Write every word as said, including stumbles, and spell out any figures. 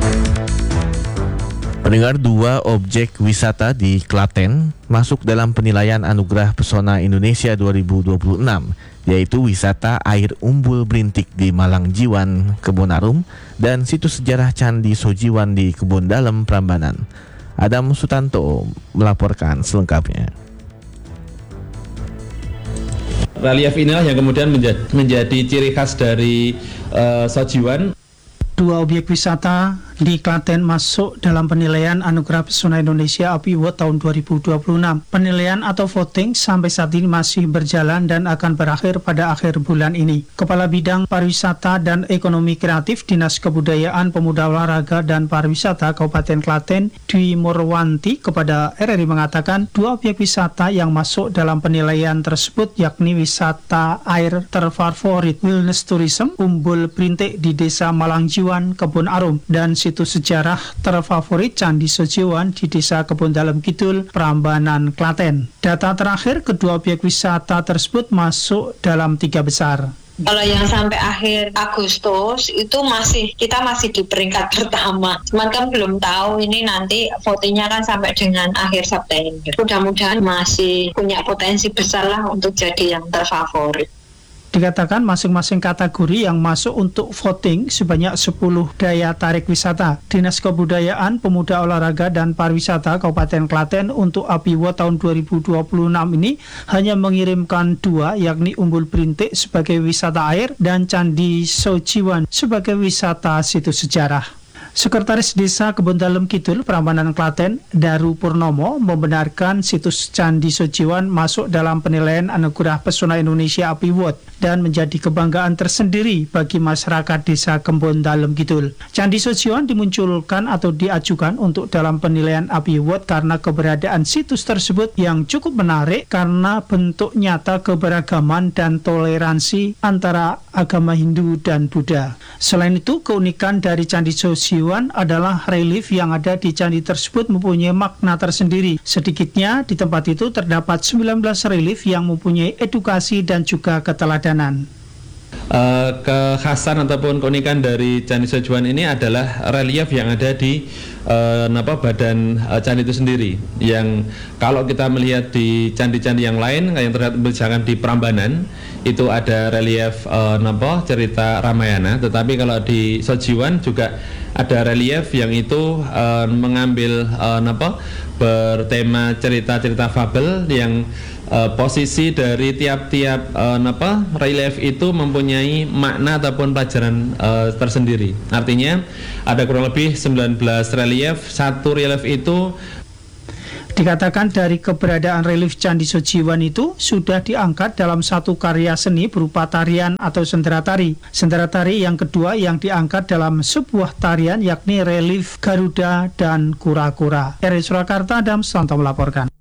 Pendengar, dua objek wisata di Klaten masuk dalam penilaian Anugerah Pesona Indonesia dua ribu dua puluh enam, yaitu wisata air umbul berintik di Malangjiwan, Kebun Arum, dan situs sejarah Candi Sojiwan di Kebun Dalem, Prambanan. Adam Sutanto melaporkan selengkapnya. Relief inilah yang kemudian menjadi, menjadi ciri khas dari uh, Sojiwan. Dua objek wisata di Klaten masuk dalam penilaian Anugerah Pesona Indonesia A P I Award tahun dua ribu dua puluh enam. Penilaian atau voting sampai saat ini masih berjalan dan akan berakhir pada akhir bulan ini. Kepala Bidang Pariwisata dan Ekonomi Kreatif Dinas Kebudayaan, Pemuda Olahraga dan Pariwisata Kabupaten Klaten, Dwi Murwanti, kepada R R I mengatakan dua objek wisata yang masuk dalam penilaian tersebut yakni wisata air terfavorit Wilderness Tourism Umbul Brintik di Desa Malangjiwan, Kebun Arum, dan situs sejarah terfavorit Candi Sojiwan di Desa Kebun Dalem Kidul, Prambanan, Klaten. Data terakhir, kedua objek wisata tersebut masuk dalam tiga besar. Kalau yang sampai akhir Agustus itu masih kita masih di peringkat pertama. Cuman kan belum tahu ini nanti votingnya kan sampai dengan akhir September. Mudah-mudahan masih punya potensi besar lah untuk jadi yang terfavorit. Dikatakan masing-masing kategori yang masuk untuk voting sebanyak sepuluh daya tarik wisata. Dinas Kebudayaan, Pemuda Olahraga dan Pariwisata Kabupaten Klaten untuk A P I Award tahun dua ribu dua puluh enam ini hanya mengirimkan dua, yakni Umbul Brintik sebagai wisata air dan Candi Sojiwan sebagai wisata situs sejarah. Sekretaris Desa Kebun Dalem Kidul, Prambanan, Klaten, Daru Purnomo, membenarkan situs Candi Sojiwan masuk dalam penilaian Anugerah Pesona Indonesia A P I Award dan menjadi kebanggaan tersendiri bagi masyarakat Desa Kebun Dalem Kidul. Candi Sojiwan dimunculkan atau diajukan untuk dalam penilaian A P I Award karena keberadaan situs tersebut yang cukup menarik karena bentuk nyata keberagaman dan toleransi antara agama Hindu dan Buddha. Selain itu, keunikan dari Candi Sojiwan adalah relief yang ada di candi tersebut mempunyai makna tersendiri. Sedikitnya di tempat itu terdapat sembilan belas relief yang mempunyai edukasi dan juga keteladanan. Uh, kekhasan ataupun keunikan dari Candi Sojiwan ini adalah relief yang ada di uh, apa, badan uh, candi itu sendiri. Yang kalau kita melihat di candi-candi yang lain yang terlihat misalkan di Prambanan itu ada relief uh, apa, cerita Ramayana, tetapi kalau di Sojiwan juga ada relief yang itu uh, mengambil uh, apa, bertema cerita-cerita fabel yang uh, posisi dari tiap-tiap uh, apa, relief itu mempunyai makna ataupun pelajaran uh, tersendiri. Artinya ada kurang lebih sembilan belas relief. Satu relief itu dikatakan dari keberadaan relief Candi Sojiwan itu sudah diangkat dalam satu karya seni berupa tarian atau sendera tari. Sendera tari yang kedua yang diangkat dalam sebuah tarian yakni relief Garuda dan Kura-Kura. R R I Surakarta, Adam Sutanto melaporkan.